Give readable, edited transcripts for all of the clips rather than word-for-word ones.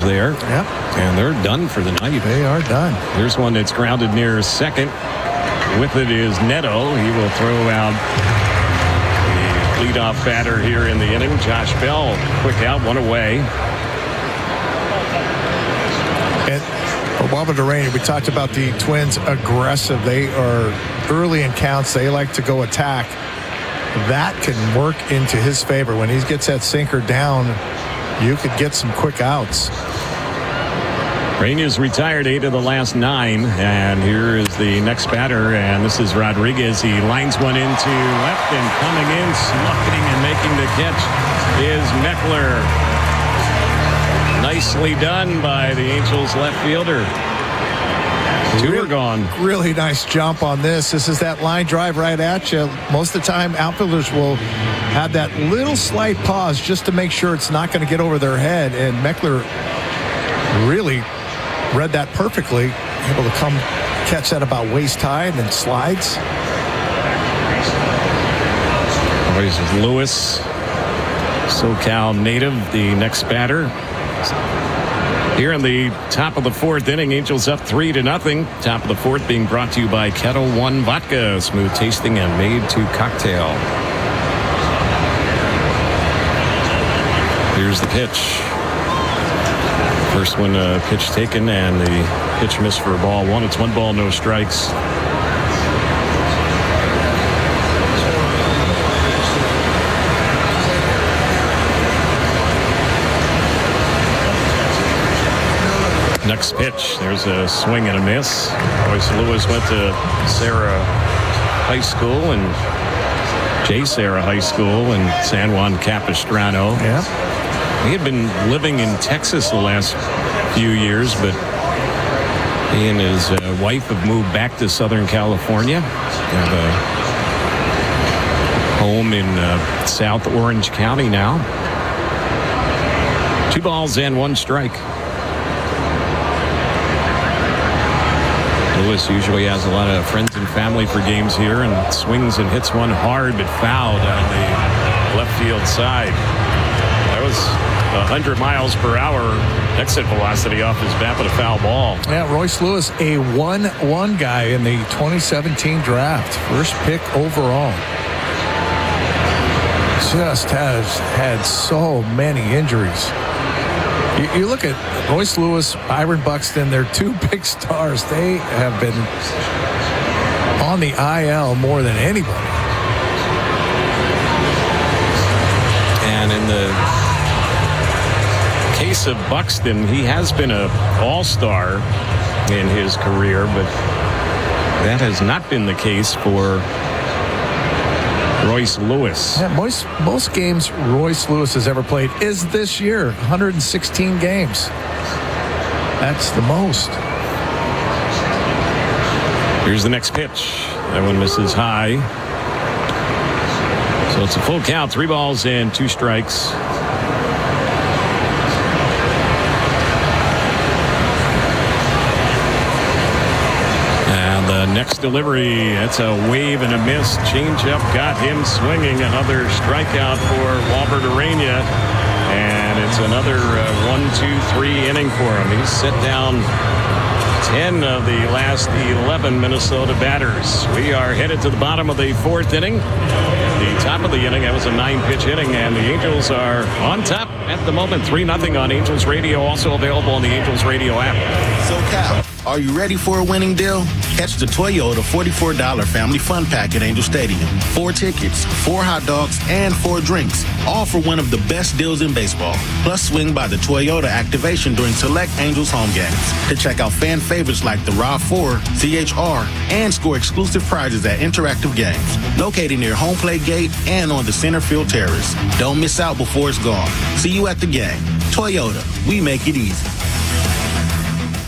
there. Yep. And they're done for the night. They are done. Here's one that's grounded near second. With it is Neto. He will throw out the leadoff batter here in the inning. Josh Bell, quick out, one away. And Wabba Durania, we talked about the Twins aggressive. They are early in counts. They like to go attack. That can work into his favor. When he gets that sinker down, you could get some quick outs. Reyna's retired 8 of the last 9, and here is the next batter, and this is Rodriguez. He lines one into left, and coming in, sliding and making the catch is Meckler. Nicely done by the Angels left fielder. 2 are gone. Really nice jump on this. This is that line drive right at you. Most of the time, outfielders will have that little slight pause just to make sure it's not going to get over their head, and Meckler really read that perfectly, able to come catch that about waist high and then slides. Always Lewis, SoCal native, the next batter. Here in the top of the 4th inning, Angels up 3-0. Top of the 4th being brought to you by Kettle One Vodka, smooth tasting and made to cocktail. Here's the pitch. First one pitch taken, and the pitch missed for a ball 1. It's 1 ball, no strikes. Next pitch, there's a swing and a miss. Royce Lewis went to Serra High School and J. Serra High School in San Juan Capistrano. Yeah. He had been living in Texas the last few years, but he and his wife have moved back to Southern California. They have a home in South Orange County now. 2 balls and 1 strike. Lewis usually has a lot of friends and family for games here, and swings and hits one hard but fouled on the left field side. That was 100 miles per hour exit velocity off his bat, but a foul ball. Yeah, Royce Lewis, a 1-1 guy in the 2017 draft. First pick overall. Just has had so many injuries. You look at Royce Lewis, Byron Buxton, they're 2 big stars. They have been on the IL more than anybody. And in the case of Buxton, he has been an all-star in his career, but that has not been the case for Royce Lewis. Yeah, most games Royce Lewis has ever played is this year, 116 games. That's the most. Here's the next pitch. That one misses high. So it's a full count, 3 balls and 2 strikes. Next delivery, that's a wave and a miss. Changeup got him swinging. Another strikeout for Wabba Durania. And it's another 1-2-3 inning for him. He's set down 10 of the last 11 Minnesota batters. We are headed to the bottom of the 4th inning. The top of the inning, that was a 9-pitch inning, and the Angels are on top at the moment, 3-0 on Angels Radio, also available on the Angels Radio app. SoCal, are you ready for a winning deal? Catch the Toyota $44 Family Fun Pack at Angel Stadium. 4 tickets, 4 hot dogs, and 4 drinks, all for one of the best deals in baseball. Plus, swing by the Toyota activation during select Angels home games to check out fan favorites like the RAV4, CHR, and score exclusive prizes at interactive games located near home plate gate and on the center field terrace. Don't miss out before it's gone. See you at the game. Toyota, we make it easy.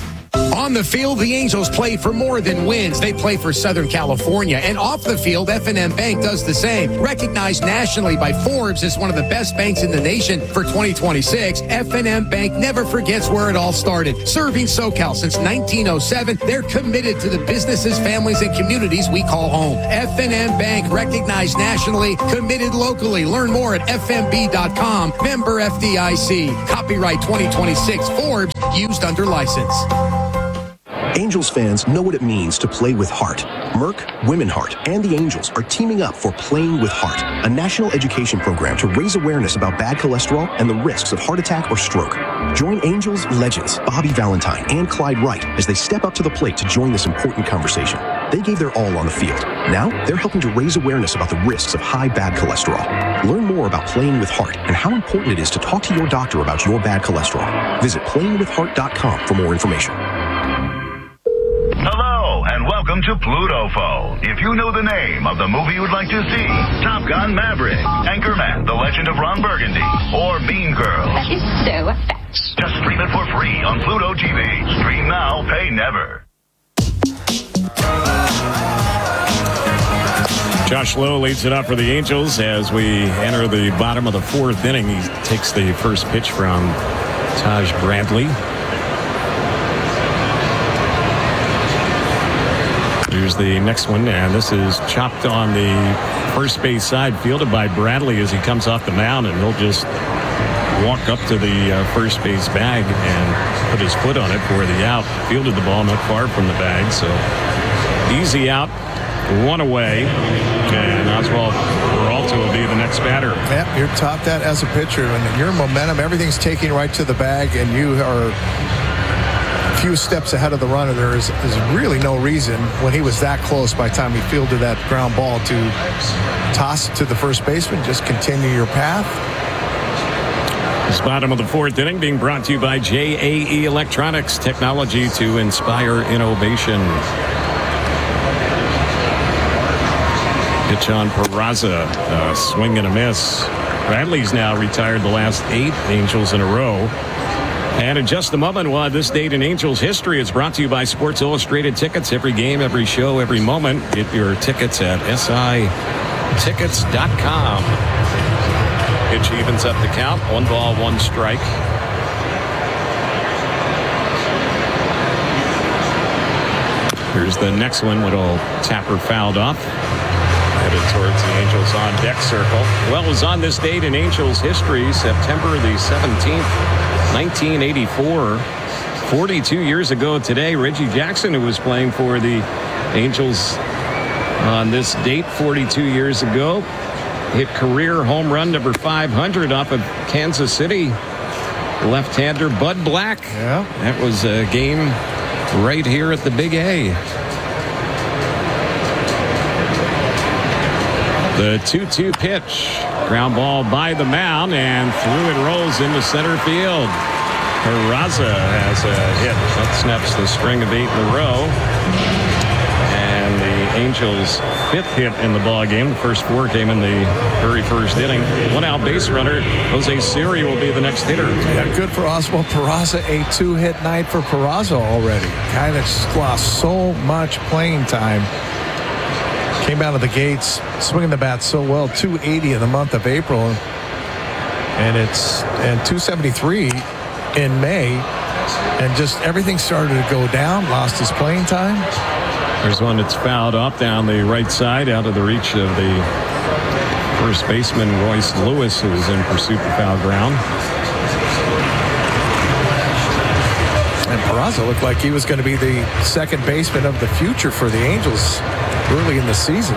On the field, the Angels play for more than wins. They play for Southern California. And off the field, F&M Bank does the same. Recognized nationally by Forbes as one of the best banks in the nation for 2026, F&M Bank never forgets where it all started. Serving SoCal since 1907, they're committed to the businesses, families, and communities we call home. F&M Bank, recognized nationally, committed locally. Learn more at fmb.com. Member FDIC. Copyright 2026 Forbes, used under license. Angels fans know what it means to play with heart. Merck, Women Heart, and the Angels are teaming up for Playing with Heart, a national education program to raise awareness about bad cholesterol and the risks of heart attack or stroke. Join Angels legends Bobby Valentine and Clyde Wright as they step up to the plate to join this important conversation. They gave their all on the field. Now, they're helping to raise awareness about the risks of high bad cholesterol. Learn more about Playing with Heart and how important it is to talk to your doctor about your bad cholesterol. Visit playingwithheart.com for more information. Hello, and welcome to Pluto Phone. If you know the name of the movie you would like to see, Top Gun Maverick, Anchorman, The Legend of Ron Burgundy, or Mean Girls. That is so effective. Just stream it for free on Pluto TV. Stream now, pay never. Josh Lowe leads it up for the Angels as we enter the bottom of the fourth inning. He takes the first pitch from Taj Bradley. Here's the next one, and this is chopped on the first base side, fielded by Bradley as he comes off the mound, and he'll just walk up to the first base bag and put his foot on it for the out. Fielded the ball not far from the bag, so easy out, one away, and Oswald Peralta will be the next batter. Yeah, you're taught that as a pitcher, and your momentum, everything's taking right to the bag, and you are few steps ahead of the runner. There is really no reason when he was that close by the time he fielded that ground ball to toss it to the first baseman. Just continue your path. This bottom of the fourth inning being brought to you by JAE Electronics, technology to inspire innovation. Pitch on Peraza, swing and a miss. Bradley's now retired the last 8 Angels in a row. And in just a moment, we'll have this date in Angels history. It's brought to you by Sports Illustrated Tickets. Every game, every show, every moment. Get your tickets at SITickets.com. Pitch evens up the count. 1 ball, 1 strike. Here's the next one. Little tapper fouled off. Headed towards the Angels on deck circle. Well, it was on this date in Angels history, September the 17th. 1984, 42 years ago today, Reggie Jackson, who was playing for the Angels on this date 42 years ago, hit career home run number 500 off of Kansas City. Left-hander Bud Black. Yeah. That was a game right here at the Big A. The 2-2 pitch. Ground ball by the mound, and through it rolls into center field. Peraza has a hit. That snaps the string of 8 in a row. And the Angels' 5th hit in the ball game. The first 4 came in the very first inning. 1 out base runner. Jose Siri will be the next hitter. Yeah, good for Oswald Peraza. A 2-hit night for Peraza already. Guy that's lost so much playing time. Came out of the gates, swinging the bat so well. 280 in the month of April, and 273 in May, and just everything started to go down. Lost his playing time. There's one that's fouled off down the right side, out of the reach of the first baseman Royce Lewis, who was in pursuit of foul ground. And Peraza looked like he was going to be the second baseman of the future for the Angels early in the season.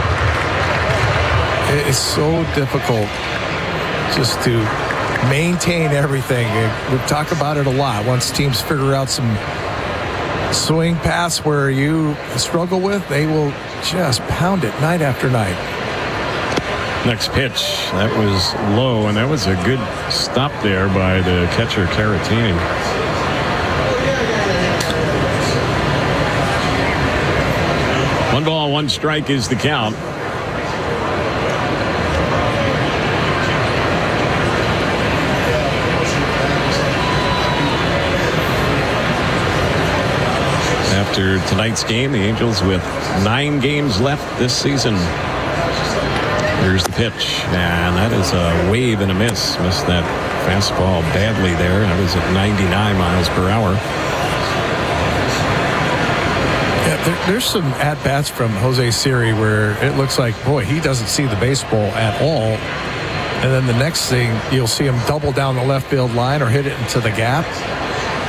It is so difficult just to maintain everything. We've talked about it a lot. Once teams figure out some swing paths where you struggle with, they will just pound it night after night. Next pitch, that was low, and that was a good stop there by the catcher Caratini. One ball, 1 strike is the count. after tonight's game. The Angels with 9 games left this season. Here's the pitch, and that is a wave and a miss. Missed that fastball badly there. That was at 99 miles per hour. Yeah, there's some at-bats from Jose Siri where it looks like, boy, he doesn't see the baseball at all. And then the next thing, you'll see him double down the left field line or hit it into the gap.